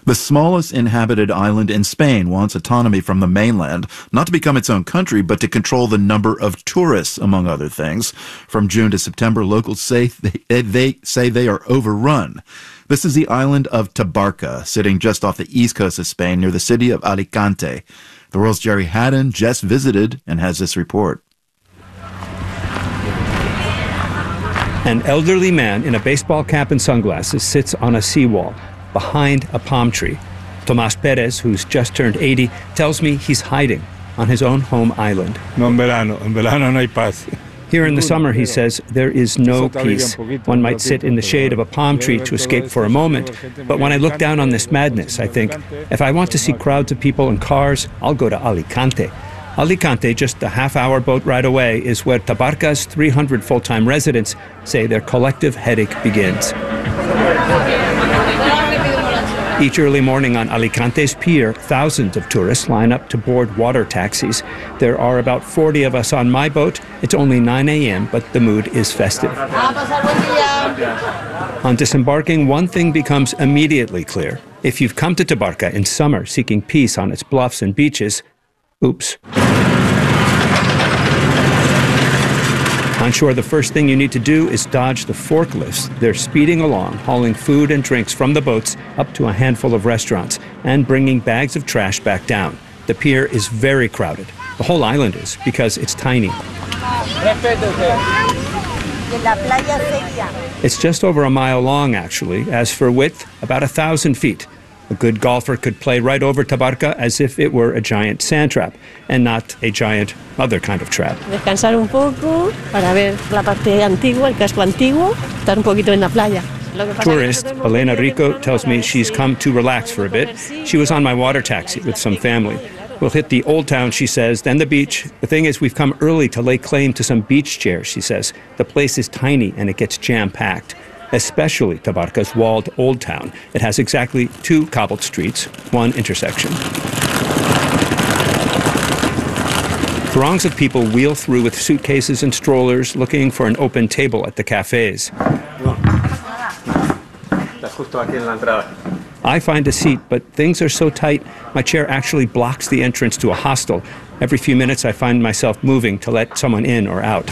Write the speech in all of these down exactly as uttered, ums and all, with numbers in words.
The smallest inhabited island in Spain wants autonomy from the mainland, not to become its own country, but to control the number of tourists, among other things. From June to September, locals say they, they say they are overrun. This is the island of Tabarca, sitting just off the east coast of Spain near the city of Alicante. The World's Jerry Haddon just visited and has this report. An elderly man in a baseball cap and sunglasses sits on a seawall behind a palm tree. Tomas Perez, who's just turned eighty, tells me he's hiding on his own home island. No en verano, en verano no hay paz. Here in the summer, he says, there is no peace. One might sit in the shade of a palm tree to escape for a moment, but when I look down on this madness, I think, if I want to see crowds of people and cars, I'll go to Alicante. Alicante, just a half-hour boat ride away, is where Tabarca's three hundred full-time residents say their collective headache begins. Each early morning on Alicante's pier, thousands of tourists line up to board water taxis. There are about forty of us on my boat. It's only nine a.m., but the mood is festive. On disembarking, one thing becomes immediately clear. If you've come to Tabarca in summer seeking peace on its bluffs and beaches, oops. On shore, the first thing you need to do is dodge the forklifts. They're speeding along, hauling food and drinks from the boats up to a handful of restaurants and bringing bags of trash back down. The pier is very crowded. The whole island is, because it's tiny. It's just over a mile long, actually. As for width, about a thousand feet. A good golfer could play right over Tabarca as if it were a giant sand trap, and not a giant other kind of trap. Descansar un poco para ver la parte antigua, el casco antiguo, estar un poquito en la playa. Tourist Elena Rico tells me she's come to relax for a bit. She was on my water taxi with some family. We'll hit the old town, she says, then the beach. The thing is, we've come early to lay claim to some beach chairs, she says. The place is tiny and it gets jam-packed. Especially Tabarca's walled Old Town. It has exactly two cobbled streets, one intersection. Throngs of people wheel through with suitcases and strollers looking for an open table at the cafes. I find a seat, but things are so tight, my chair actually blocks the entrance to a hostel. Every few minutes I find myself moving to let someone in or out.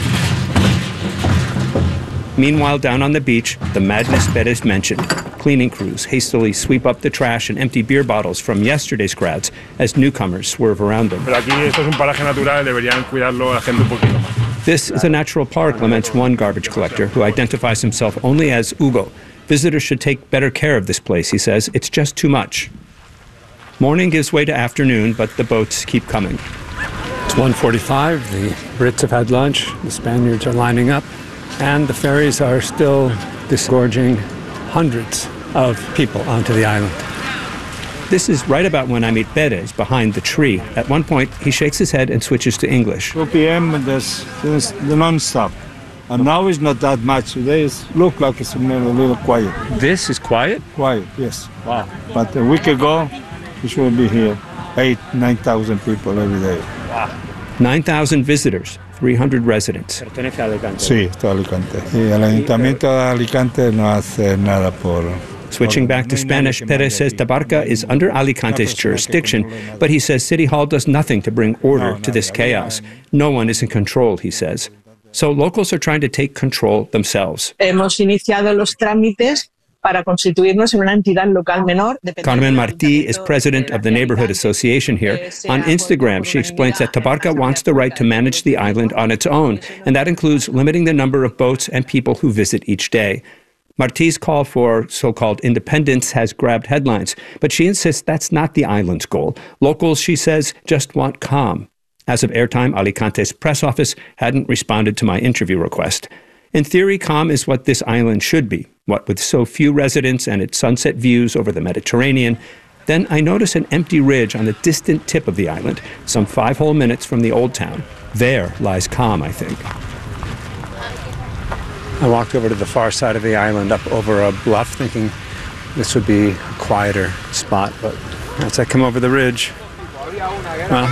Meanwhile, down on the beach, the madness Perez mentioned. Cleaning crews hastily sweep up the trash and empty beer bottles from yesterday's crowds as newcomers swerve around them. This is a natural park, laments one garbage collector who identifies himself only as Hugo. Visitors should take better care of this place, he says. It's just too much. Morning gives way to afternoon, but the boats keep coming. It's one forty-five. The Brits have had lunch. The Spaniards are lining up. And the ferries are still disgorging hundreds of people onto the island. This is right about when I meet Perez behind the tree. At one point, he shakes his head and switches to English. two p.m. and there's, there's the non-stop. And now it's not that much. Today it looks like it's a little quiet. This is quiet? Quiet, yes. Wow. But a week ago, we should be here. Eight, nine thousand people every day. Wow. nine thousand visitors. three hundred residents. Sí, está Alicante. Y el Ayuntamiento de Alicante no hace nada por... Switching back to Spanish, Perez says Tabarca is under Alicante's jurisdiction, but he says City Hall does nothing to bring order to this chaos. No one is in control, he says. So locals are trying to take control themselves. Hemos iniciado los trámites para constituirnos en una entidad local menor. Carmen Martí is president of the neighborhood association here. On Instagram, she explains that Tabarca wants the right to manage the island on its own, and that includes limiting the number of boats and people who visit each day. Martí's call for so-called independence has grabbed headlines, but she insists that's not the island's goal. Locals, she says, just want calm. As of airtime, Alicante's press office hadn't responded to my interview request. In theory, calm is what this island should be, what with so few residents and its sunset views over the Mediterranean. Then I notice an empty ridge on the distant tip of the island, some five whole minutes from the old town. There lies calm, I think. I walked over to the far side of the island, up over a bluff, thinking this would be a quieter spot, but as I come over the ridge, well...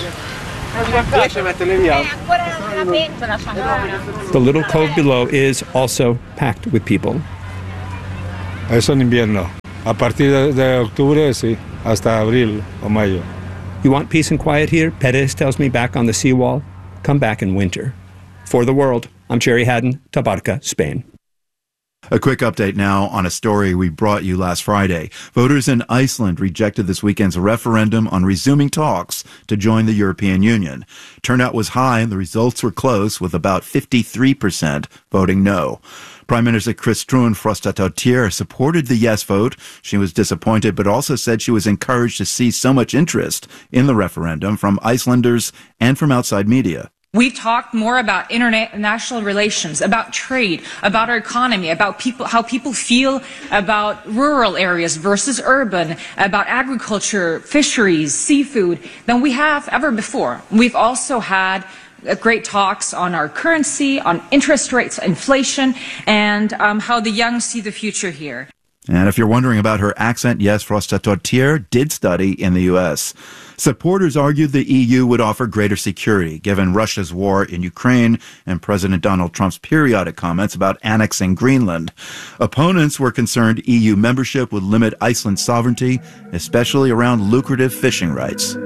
The little cove below is also packed with people. Es en invierno. A partir de, de octubre, sí, hasta abril o mayo. You want peace and quiet here? Perez tells me back on the seawall. Come back in winter. For the World, I'm Jerry Haddon, Tabarca, Spain. A quick update now on a story we brought you last Friday. Voters in Iceland rejected this weekend's referendum on resuming talks to join the European Union. Turnout was high and the results were close, with about fifty-three percent voting no. Prime Minister Kristrún Frostadóttir supported the yes vote. She was disappointed, but also said she was encouraged to see so much interest in the referendum from Icelanders and from outside media. We've talked more about international relations, about trade, about our economy, about people, how people feel about rural areas versus urban, about agriculture, fisheries, seafood than we have ever before. We've also had great talks on our currency, on interest rates, inflation, and um, how the young see the future here. And if you're wondering about her accent, yes, Frostadóttir did study in the U S Supporters argued the E U would offer greater security, given Russia's war in Ukraine and President Donald Trump's periodic comments about annexing Greenland. Opponents were concerned E U membership would limit Iceland's sovereignty, especially around lucrative fishing rights.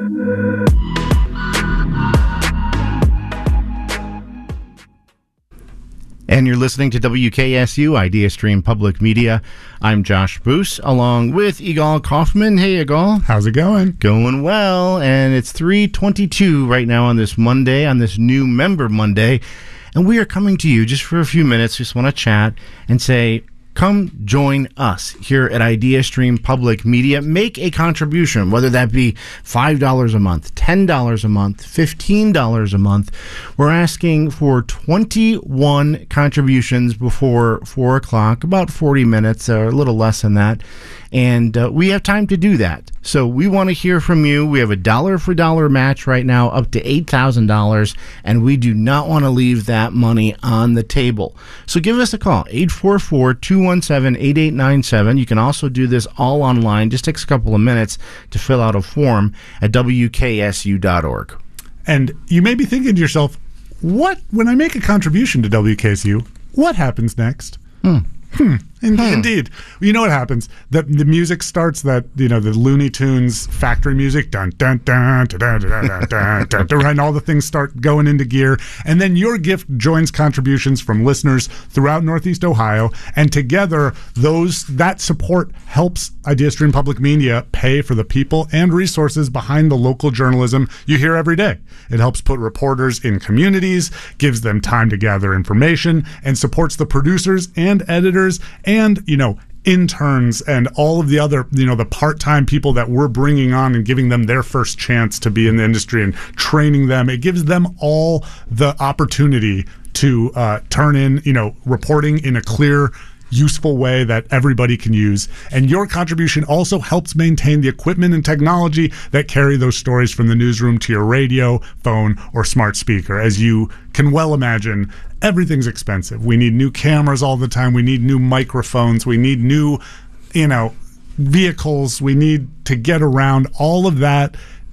And you're listening to W K S U, Idea Stream Public Media. I'm Josh Boos, along with Igal Kaufman. Hey, Igal. How's it going? Going well, and it's three twenty-two right now on this Monday, on this new Member Monday. And we are coming to you just for a few minutes, just want to chat and say, come join us here at Idea Stream Public Media. Make a contribution, whether that be five dollars a month, ten dollars a month, fifteen dollars a month. We're asking for twenty-one contributions before four o'clock, about forty minutes, or a little less than that. And uh, we have time to do that. So we want to hear from you. We have a dollar for dollar match right now up to eight thousand dollars, and we do not want to leave that money on the table. So give us a call, eight four four, two one seven, eight eight nine seven. You can also do this all online. Just takes a couple of minutes to fill out a form at W K S U dot org. And you may be thinking to yourself, what, when I make a contribution to W K S U, what happens next? Hmm. Hmm. In, Hmm. Indeed. You know what happens? The, the music starts, that, you know, the Looney Tunes factory music, dun, dun, dun, dun, dun, dun, dun, dun, dun, dun, and all the things start going into gear. And then your gift joins contributions from listeners throughout Northeast Ohio. And together, those that support helps Idea Stream Public Media pay for the people and resources behind the local journalism you hear every day. It helps put reporters in communities, gives them time to gather information, and supports the producers and editors and, you know, interns and all of the other, you know, the part-time people that we're bringing on and giving them their first chance to be in the industry and training them. It gives them all the opportunity to uh, turn in, you know, reporting in a clear, useful way that everybody can use. And your contribution also helps maintain the equipment and technology that carry those stories from the newsroom to your radio, phone, or smart speaker. As you can well imagine, everything's expensive. We need new cameras all the time. We need new microphones. We need new, you know, vehicles. We need to get around. All of that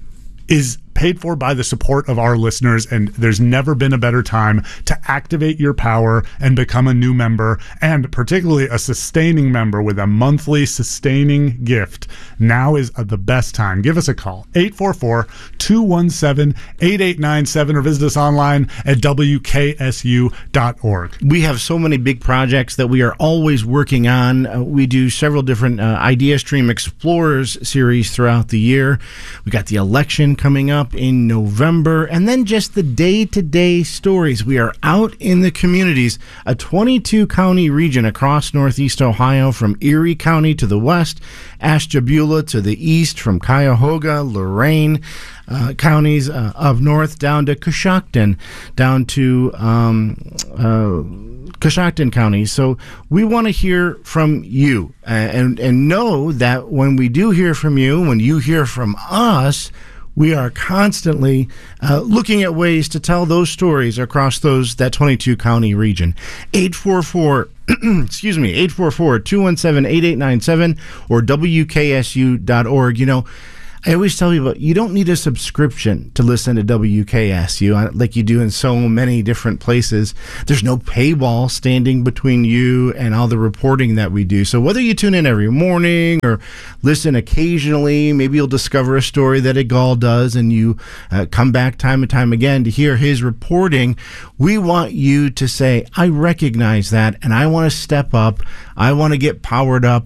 is paid for by the support of our listeners, and there's never been a better time to activate your power and become a new member, and particularly a sustaining member with a monthly sustaining gift. Now is the best time. Give us a call, eight four four, two one seven, eight eight nine seven, or visit us online at W K S U dot org. We have so many big projects that we are always working on. Uh, we do several different uh, Idea Stream Explorers series throughout the year. We got the election coming up in November, and then just the day-to-day stories. We are out in the communities, a twenty-two county region across Northeast Ohio, from Erie County to the west, Ashtabula to the east, from Cuyahoga, Lorain uh, counties uh, of north, down to Coshocton, down to um, uh, Coshocton County. So we want to hear from you, uh, and and know that when we do hear from you, when you hear from us, we are constantly uh, looking at ways to tell those stories across those that twenty-two county region. eight four four excuse me, eight four four, two one seven, eight eight nine seven or W K S U dot org. You know, I always tell people, you don't need a subscription to listen to W K S U like you do in so many different places. There's no paywall standing between you and all the reporting that we do. So whether you tune in every morning or listen occasionally, maybe you'll discover a story that Igal does and you uh, come back time and time again to hear his reporting. We want you to say, I recognize that and I want to step up. I want to get powered up.